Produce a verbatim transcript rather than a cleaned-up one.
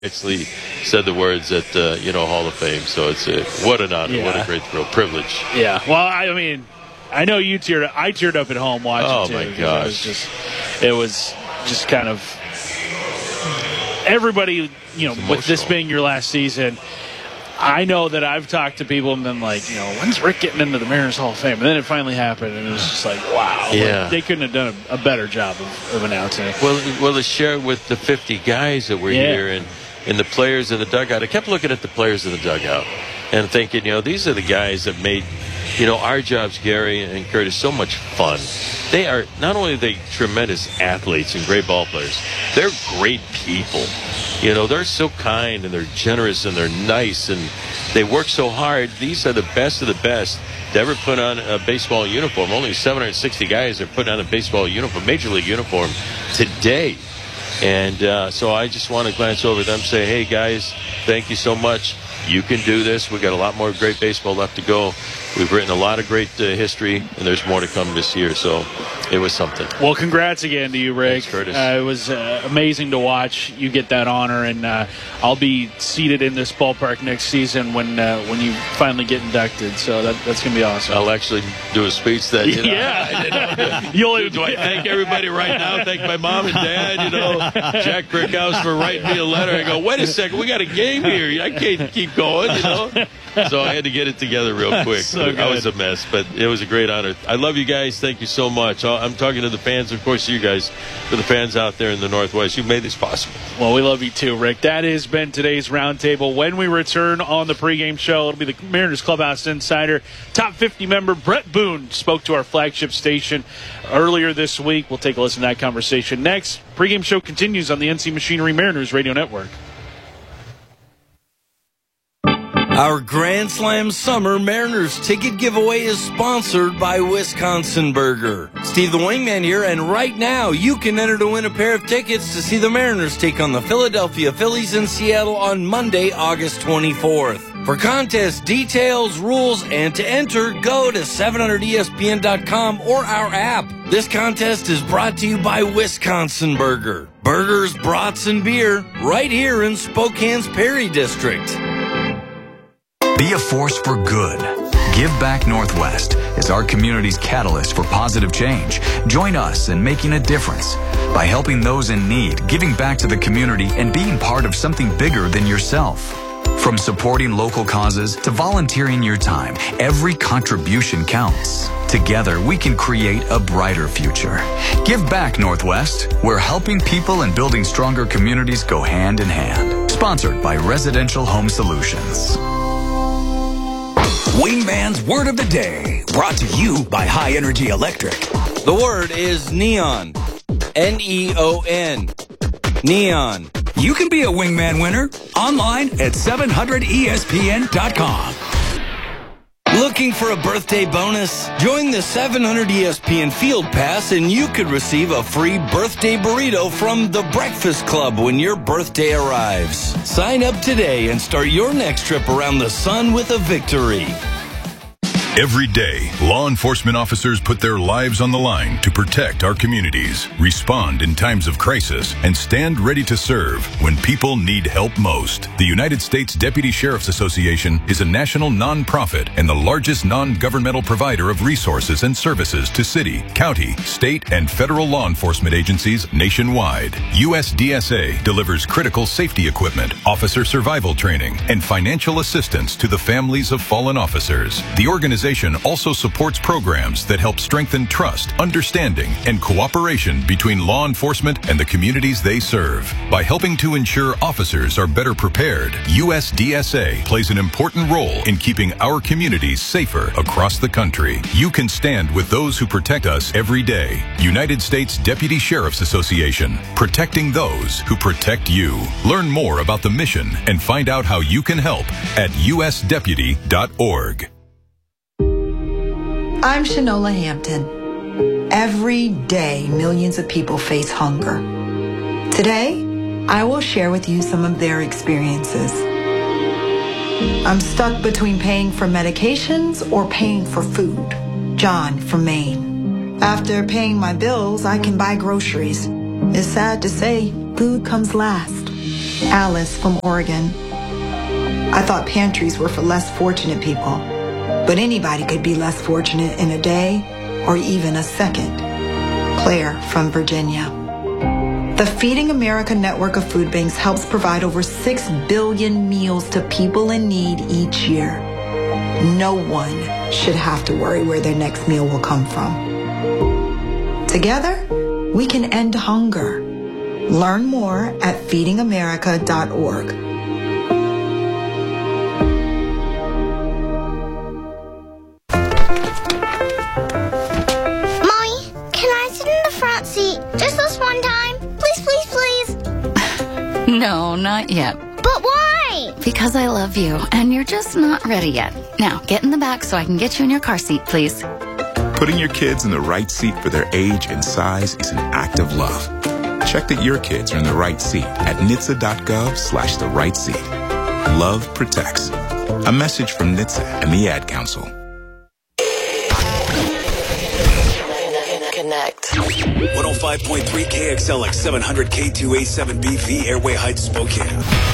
actually said the words at uh, you know Hall of Fame. So it's a, what an honor, yeah. what a great thrill, privilege. Yeah. Well, I mean, I know you teared. I teared up at home watching. Oh too, my gosh! It was just, it was just kind of everybody. You know, with this being your last season, I know that I've talked to people and been like, you know, when's Rick getting into the Mariners Hall of Fame? And then it finally happened, and it was just like, wow. Yeah. Like, they couldn't have done a, a better job of, of announcing it. Well, well, to share with the fifty guys that were yeah. here and, and the players in the dugout, I kept looking at the players in the dugout and thinking, you know, these are the guys that made, you know, our jobs, Gary and Curtis, so much fun. They are, not only are they tremendous athletes and great ball players, they're great people. You know, they're so kind and they're generous and they're nice and they work so hard. These are the best of the best to ever put on a baseball uniform. Only seven hundred sixty guys are putting on a baseball uniform, major league uniform today. And uh, so I just want to glance over them and say, hey, guys, thank you so much. You can do this. We've got a lot more great baseball left to go. We've written a lot of great uh, history, and there's more to come this year. So it was something. Well, congrats again to you, Rick. Thanks, Curtis. Uh, it was uh, amazing to watch you get that honor, and uh, I'll be seated in this ballpark next season when uh, when you finally get inducted. So that, that's going to be awesome. I'll actually do a speech that, you know, yeah. I, You'll, do I thank everybody right now? Thank my mom and dad, you know, Jack Brickhouse for writing me a letter. I go, wait a second, we got a game here. I can't keep going, you know. So I had to get it together real quick. So I was a mess, but it was a great honor. I love you guys. Thank you so much. I'm talking to the fans, of course, you guys, to the fans out there in the Northwest. You made this possible. Well, we love you too, Rick. That has been today's roundtable. When we return on the pregame show, it'll be the Mariners Clubhouse Insider. Top fifty member Brett Boone spoke to our flagship station earlier this week. We'll take a listen to that conversation next. Pregame show continues on the N C Machinery Mariners Radio Network. Our Grand Slam Summer Mariners ticket giveaway is sponsored by Wisconsin Burger. Steve the Wingman here, and right now you can enter to win a pair of tickets to see the Mariners take on the Philadelphia Phillies in Seattle on Monday, August twenty-fourth. For contest details, rules, and to enter, go to seven hundred E S P N dot com or our app. This contest is brought to you by Wisconsin Burger. Burgers, brats, and beer right here in Spokane's Perry District. Be a force for good. Give Back Northwest is our community's catalyst for positive change. Join us in making a difference by helping those in need, giving back to the community, and being part of something bigger than yourself. From supporting local causes to volunteering your time, every contribution counts. Together, we can create a brighter future. Give Back Northwest, where helping people and building stronger communities go hand in hand. Sponsored by Residential Home Solutions. Wingman's Word of the Day, brought to you by High Energy Electric. The word is neon. N E O N. Neon. You can be a Wingman winner online at seven hundred E S P N dot com. Looking for a birthday bonus? Join the seven hundred E S P N Field Pass and you could receive a free birthday burrito from The Breakfast Club when your birthday arrives. Sign up today and start your next trip around the sun with a victory. Every day, law enforcement officers put their lives on the line to protect our communities, respond in times of crisis, and stand ready to serve when people need help most. The United States Deputy Sheriff's Association is a national nonprofit and the largest non-governmental provider of resources and services to city, county, state, and federal law enforcement agencies nationwide. U S D S A delivers critical safety equipment, officer survival training, and financial assistance to the families of fallen officers. The organization also supports programs that help strengthen trust, understanding, and cooperation between law enforcement and the communities they serve. By helping to ensure officers are better prepared, U S D S A plays an important role in keeping our communities safer across the country. You can stand with those who protect us every day. United States Deputy Sheriff's Association, protecting those who protect you. Learn more about the mission and find out how you can help at U S deputy dot org. I'm Shanola Hampton. Every day, millions of people face hunger. Today, I will share with you some of their experiences. I'm stuck between paying for medications or paying for food. John from Maine. After paying my bills, I can buy groceries. It's sad to say, food comes last. Alice from Oregon. I thought pantries were for less fortunate people, but anybody could be less fortunate in a day or even a second. Claire from Virginia. The Feeding America network of food banks helps provide over six billion meals to people in need each year. No one should have to worry where their next meal will come from. Together, we can end hunger. Learn more at feeding america dot org. No, not yet. But why? Because I love you, and you're just not ready yet. Now, get in the back so I can get you in your car seat, please. Putting your kids in the right seat for their age and size is an act of love. Check that your kids are in the right seat at N H T S A dot gov slash the right seat. Love protects. A message from N H T S A and the Ad Council. Connect. one oh five point three K X L X seven hundred K two A seven B V Airway Heights, Spokane.